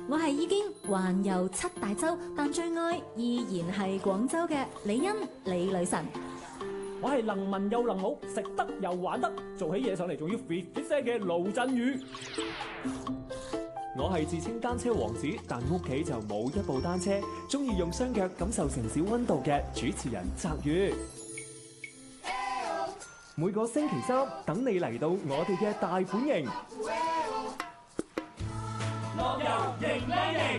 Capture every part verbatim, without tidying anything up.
我係已經環遊七大洲，但最愛依然係廣州嘅李欣李女神。 我係能文又能武，食得又玩得，做起嘢上嚟仲要 fit fit 聲嘅盧振宇。 我係自稱單車王子，但屋企就冇一部單車，中意用雙腳感受城市溫度嘅主持人澤宇。每個星期三等你嚟到我哋嘅大本營， 樂遊型靚型。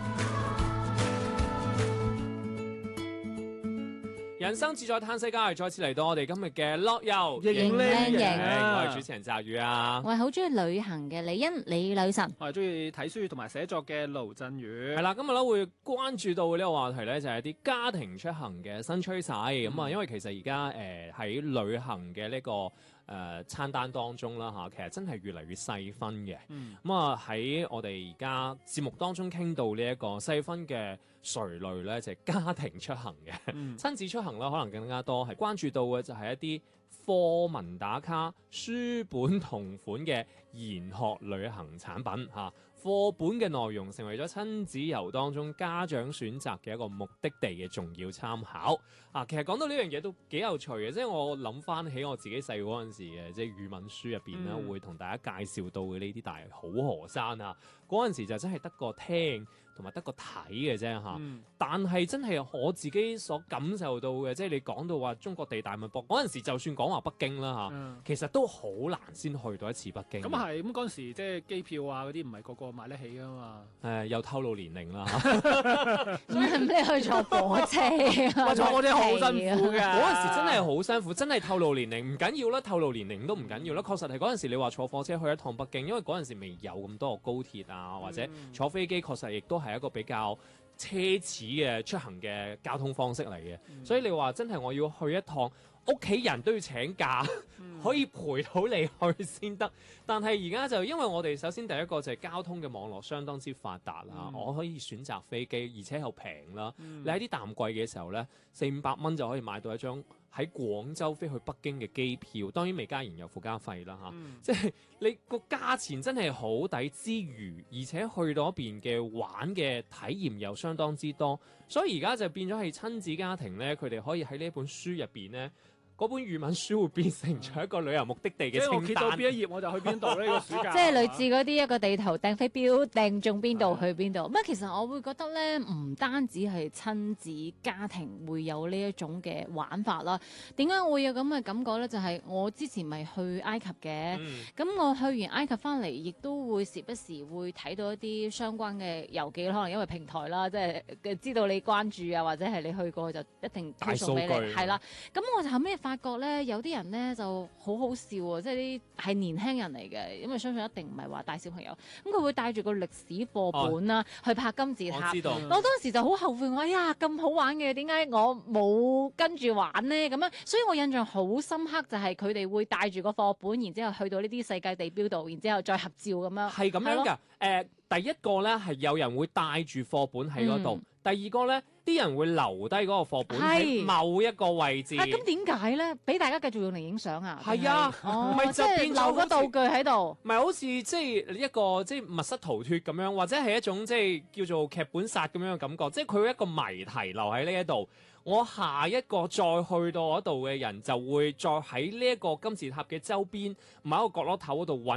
人生自在嘆世界，再次嚟到我哋今日嘅樂遊型靚型啊！ 我係主持人澤宇啊， 我係好中意旅行嘅李欣李女神， 我係中意睇書同埋寫作嘅盧振宇。 係啦，今日咧會關注到呢個話題咧，就係啲家庭出行嘅新趨勢。咁啊、嗯，因為其實而家誒喺旅行嘅呢、這個誒、呃、餐單當中啦嚇，其實真係越嚟越細分嘅。咁啊喺我哋而家節目當中傾到呢一個細分嘅垂類咧，就係、是、家庭出行嘅、嗯、親子出行啦，可能更加多係關注到嘅就係一啲課文打卡、書本同款嘅研學旅行產品嚇。課本嘅內容成為咗親子遊當中家長選擇嘅一個目的地嘅重要參考啊！其實講到呢樣嘢都幾有趣嘅，即係我諗翻起我自己細個嗰陣時嘅，即係語文書入邊咧，嗯、會同大家介紹到嘅呢啲大好河山啊，嗰陣時就真係得個聽同埋得個睇嘅啫嚇。嗯、但係真係我自己所感受到嘅，即係你講到話中國地大物博嗰陣時，就算講話北京啦嚇，嗯、其實都好難先去到一次北京。 咁係咁嗰陣時，即係機票啊嗰啲唔係個個買得起噶嘛？誒、 呃，又透露年齡啦， 所以你去坐火車啊？ 坐火車好辛苦嘅， 嗰陣時真係好辛苦，真係透露年齡唔緊要啦，透露年齡都唔緊要啦。確實係嗰陣時你話坐火車去一趟北京，因為嗰陣時未有咁多個高鐵啊，或者坐飛機，確實亦都係一個比較奢侈嘅出行嘅交通方式嚟嘅。嗯、所以你話真係我要去一趟。屋企人都要請假，嗯、可以陪到你去先得。但係而家就因為我哋首先第一個就係交通嘅網絡相當之發達啦，嗯、我可以選擇飛機，而且又平啦。嗯、你喺啲淡季嘅時候呢，四五百蚊就可以買到一張喺廣州飛去北京嘅機票，當然未加燃油附加費啦嚇。嗯、即係你個價錢真係好抵之餘，而且去到嗰邊嘅玩嘅體驗又相當之多，所以而家就變咗係親子家庭呢，佢哋可以喺呢本書入邊呢。嗰本語文書會變成咗一個旅遊目的地嘅清單。 即係我揭到邊一頁我就去邊度呢個暑假。 即係類似嗰啲一個地圖掟飛鏢掟中邊度去邊度。咁啊，其實我會覺得咧，唔單止係親子家庭會有呢一種嘅玩法啦。點解會有咁嘅感覺咧？就係、是、我之前咪去埃及嘅，咁、嗯、我去完埃及翻嚟，亦都會時不時會睇到一啲相關嘅遊記，可能因為平台啦，即係知道你關注啊，或者係你去過就一定推送俾你。係啦，咁我就後尾發覺咧，有啲人咧就好好笑喎，即係啲係年輕人嚟嘅，因為相信一定唔係話帶小朋友，咁佢會帶住個歷史課本啦、啊哦、去拍金字塔。我知道，我當時就好後悔，我哎呀咁好玩嘅，點解我冇跟住玩呢？咁樣，所以我印象好深刻，就係佢哋會帶住個課本，然之後去到呢啲世界地標度，然之後再合照咁樣。係咁樣㗎，誒、 呃，第一個咧係有人會帶住課本喺嗰度，嗯、第二個咧。啲人會留低嗰個課本喺某一個位置。 啊，咁點解咧？俾大家繼續用嚟影相啊？ 係啊，唔係、哦、就變留個道具喺度。 唔係好似即係一個即係密室逃脫咁樣，或者係一種即係叫做劇本殺咁樣嘅感覺。即係佢一個謎題留喺呢一度，我下一個再去到嗰度嘅人就會再喺呢一個金字塔嘅周邊某一個角落頭嗰度揾